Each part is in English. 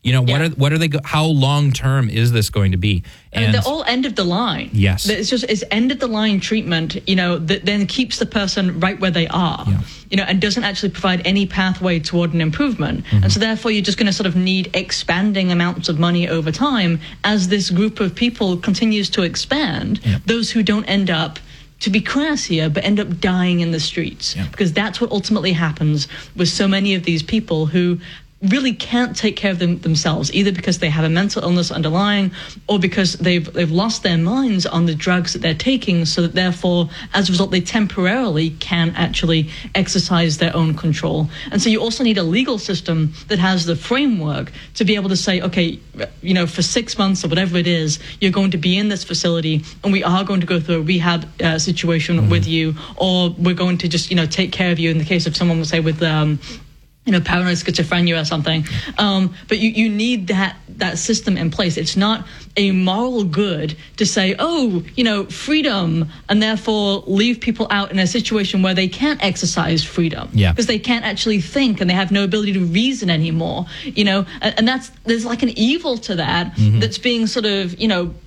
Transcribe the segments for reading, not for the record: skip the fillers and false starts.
What are they? How long term is this going to be? And they're all end of the line. Yes, it's end of the line treatment. That then keeps the person right where they are. Yeah. And doesn't actually provide any pathway toward an improvement. Mm-hmm. And so therefore, you're just going to sort of need expanding amounts of money over time as this group of people continues to expand. Yep. Those who don't end up, to be crass here, but end up dying in the streets. Yep. Because that's what ultimately happens with so many of these people who really can't take care of themselves, either because they have a mental illness underlying or because they've lost their minds on the drugs that they're taking, so that therefore, as a result, they temporarily can actually exercise their own control. And so you also need a legal system that has the framework to be able to say, okay, for 6 months or whatever it is, you're going to be in this facility and we are going to go through a rehab situation with you, or we're going to just, take care of you in the case of someone, say, with paranoid schizophrenia or something. But you need that system in place. It's not a moral good to say, freedom, and therefore leave people out in a situation where they can't exercise freedom. Yeah. Because they can't actually think and they have no ability to reason anymore. And there's like an evil to that that's being sort of,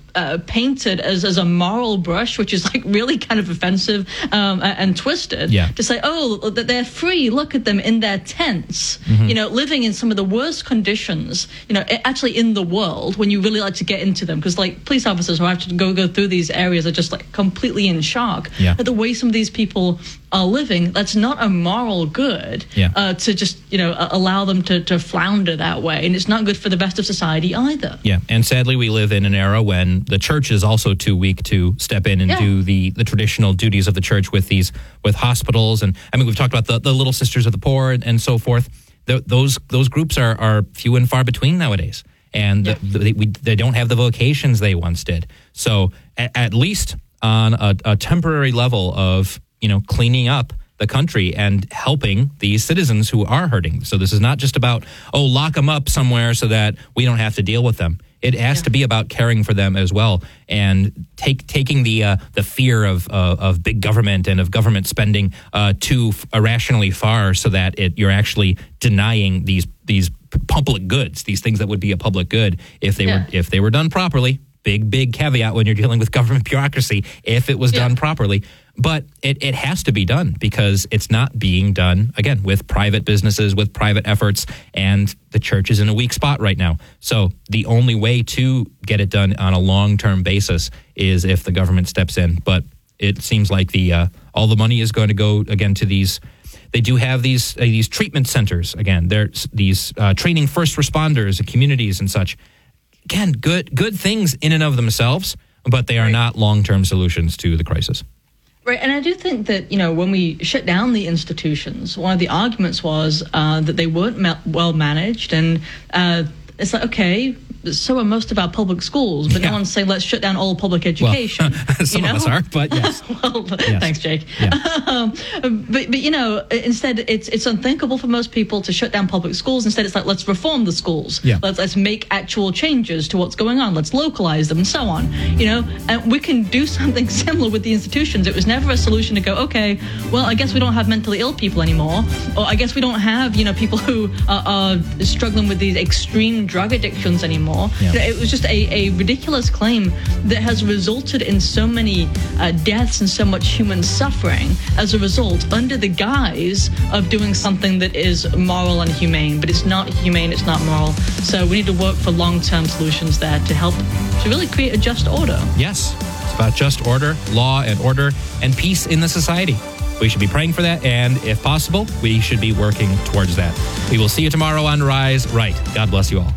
painted as a moral brush, which is like really kind of offensive and twisted. Yeah. To say, that they're free. Look at them in their tents, living in some of the worst conditions, actually in the world, when you really like to get into them. Because like police officers who have to go through these areas are just like completely in shock at the way some of these people are living. That's not a moral good to just, allow them to flounder that way. And it's not good for the rest of society either. Yeah. And sadly, we live in an era when the church is also too weak to step in and do the traditional duties of the church with hospitals. And I mean, we've talked about the Little Sisters of the Poor and so forth. Those groups are few and far between nowadays. And they don't have the vocations they once did. So at least on a temporary level of, cleaning up the country and helping these citizens who are hurting. So this is not just about, lock them up somewhere so that we don't have to deal with them. It has to be about caring for them as well, and taking the fear of big government and of government spending too irrationally far, so that you're actually denying these public goods, these things that would be a public good if they were done properly. Big caveat when you're dealing with government bureaucracy, if it was done properly. But it has to be done because it's not being done, again, with private businesses, with private efforts, and the church is in a weak spot right now. So the only way to get it done on a long-term basis is if the government steps in. But it seems like all the money is going to go, again, to these. They do have these treatment centers, again. There's these training first responders and communities and such. Again, good things in and of themselves, but they are not long-term solutions to the crisis. Right, and I do think that, when we shut down the institutions, one of the arguments was that they weren't well managed, and it's like, okay, so are most of our public schools, but no one's saying let's shut down all public education. Well, some of us are, but yes. Yes. Thanks, Jake. Yeah. But instead it's unthinkable for most people to shut down public schools. Instead, it's like, let's reform the schools. Yeah. Let's make actual changes to what's going on. Let's localize them and so on. And we can do something similar with the institutions. It was never a solution to go, okay, well, I guess we don't have mentally ill people anymore, or I guess we don't have people who are struggling with these extreme drug addictions anymore. Yeah. It was just a ridiculous claim that has resulted in so many deaths and so much human suffering as a result, under the guise of doing something that is moral and humane. But it's not humane, it's not moral. So we need to work for long-term solutions there to help to really create a just order. Yes, it's about just order, law and order, and peace in the society. We should be praying for that, and if possible, we should be working towards that. We will see you tomorrow on Rise Right. God bless you all.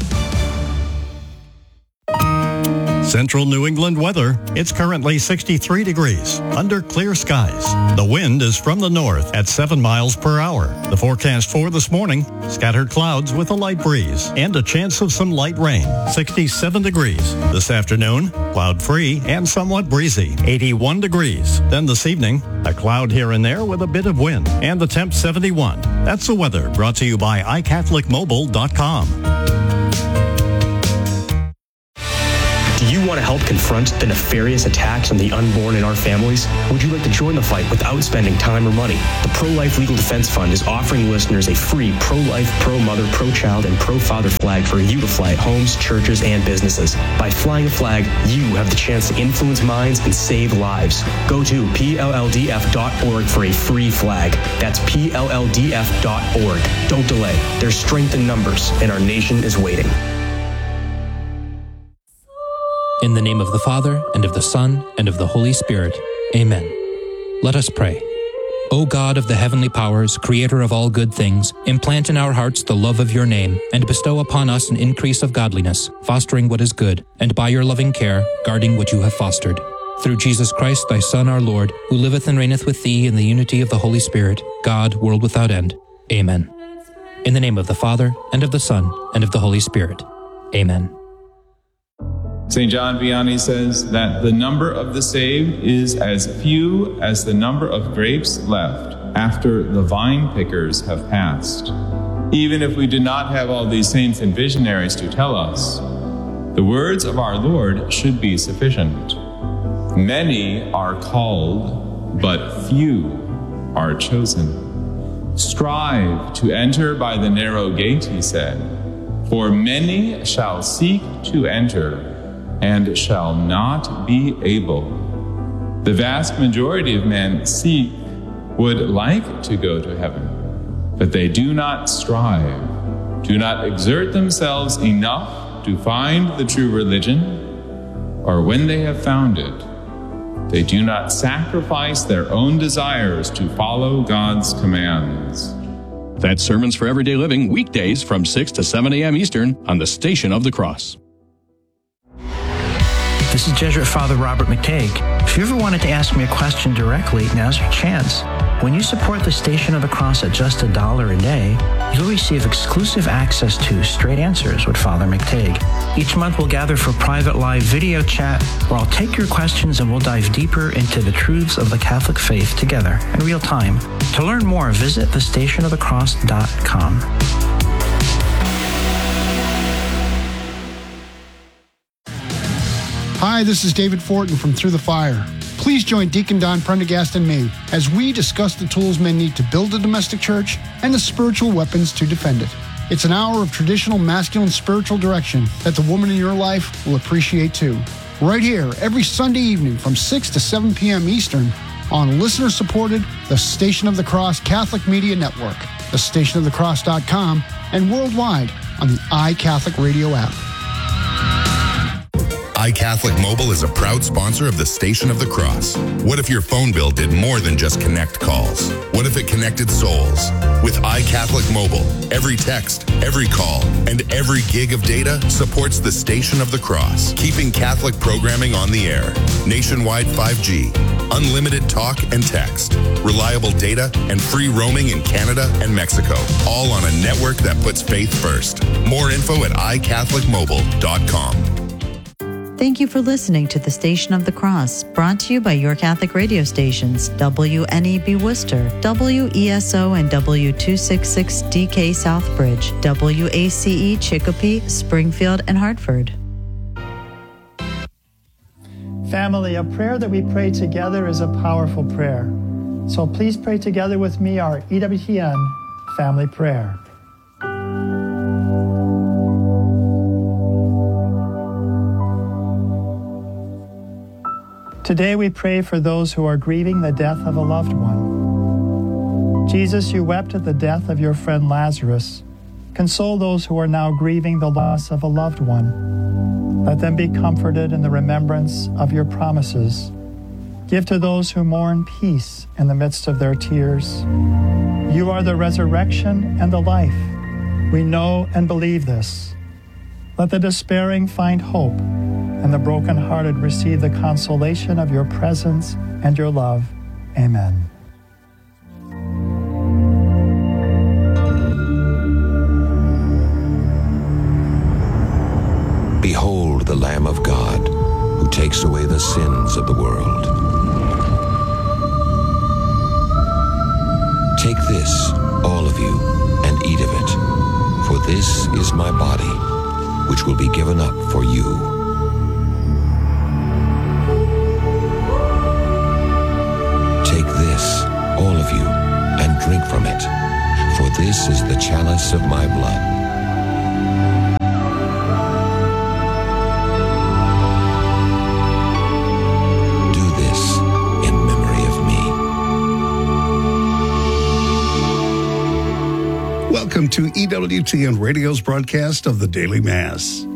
Central New England weather. It's currently 63 degrees under clear skies. The wind is from the north at 7 miles per hour. The forecast for this morning, scattered clouds with a light breeze and a chance of some light rain. 67 degrees. This afternoon, cloud-free and somewhat breezy. 81 degrees. Then this evening, a cloud here and there with a bit of wind. And the temp 71. That's the weather brought to you by iCatholicMobile.com. Do you want to help confront the nefarious attacks on the unborn in our families? Would you like to join the fight without spending time or money? The Pro-Life Legal Defense Fund is offering listeners a free pro-life, pro-mother, pro-child, and pro-father flag for you to fly at homes, churches, and businesses. By flying a flag, you have the chance to influence minds and save lives. Go to PLLDF.org for a free flag. That's PLLDF.org. Don't delay. There's strength in numbers, and our nation is waiting. In the name of the Father, and of the Son, and of the Holy Spirit. Amen. Let us pray. O God of the heavenly powers, creator of all good things, implant in our hearts the love of your name, and bestow upon us an increase of godliness, fostering what is good, and by your loving care, guarding what you have fostered. Through Jesus Christ, thy Son, our Lord, who liveth and reigneth with thee in the unity of the Holy Spirit, God, world without end. Amen. In the name of the Father, and of the Son, and of the Holy Spirit. Amen. St. John Vianney says that the number of the saved is as few as the number of grapes left after the vine pickers have passed. Even if we do not have all these saints and visionaries to tell us, the words of our Lord should be sufficient. Many are called, but few are chosen. Strive to enter by the narrow gate, he said, for many shall seek to enter and shall not be able. The vast majority of men would like to go to heaven, but they do not strive, do not exert themselves enough to find the true religion, or when they have found it, they do not sacrifice their own desires to follow God's commands. That's Sermons for Everyday Living, weekdays from 6 to 7 a.m. Eastern on the Station of the Cross. This is Jesuit Father Robert McTague. If you ever wanted to ask me a question directly, now's your chance. When you support the Station of the Cross at just $1 a day, you'll receive exclusive access to Straight Answers with Father McTague. Each month we'll gather for private live video chat where I'll take your questions and we'll dive deeper into the truths of the Catholic faith together in real time. To learn more, visit thestationofthecross.com. Hi, this is David Fortin from Through the Fire. Please join Deacon Don Prendergast and me as we discuss the tools men need to build a domestic church and the spiritual weapons to defend it. It's an hour of traditional masculine spiritual direction that the woman in your life will appreciate too. Right here, every Sunday evening from 6 to 7 p.m. Eastern on listener-supported The Station of the Cross Catholic Media Network, thestationofthecross.com, and worldwide on the iCatholic Radio app. iCatholic Mobile is a proud sponsor of the Station of the Cross. What if your phone bill did more than just connect calls? What if it connected souls? With iCatholic Mobile, every text, every call, and every gig of data supports the Station of the Cross, keeping Catholic programming on the air. Nationwide 5G, unlimited talk and text, reliable data, and free roaming in Canada and Mexico, all on a network that puts faith first. More info at iCatholicMobile.com. Thank you for listening to the Station of the Cross, brought to you by your Catholic radio stations, WNEB Worcester, WESO and W266DK Southbridge, WACE Chicopee, Springfield, and Hartford. Family, a prayer that we pray together is a powerful prayer. So please pray together with me our EWTN family prayer. Today we pray for those who are grieving the death of a loved one. Jesus, you wept at the death of your friend Lazarus. Console those who are now grieving the loss of a loved one. Let them be comforted in the remembrance of your promises. Give to those who mourn peace in the midst of their tears. You are the resurrection and the life. We know and believe this. Let the despairing find hope, and the brokenhearted receive the consolation of your presence and your love. Amen. Behold the Lamb of God, who takes away the sins of the world. Take this, all of you, and eat of it, for this is my body, which will be given up for you. drink from it, for this is the chalice of my blood. Do this in memory of me. Welcome to EWTN Radio's broadcast of the Daily Mass.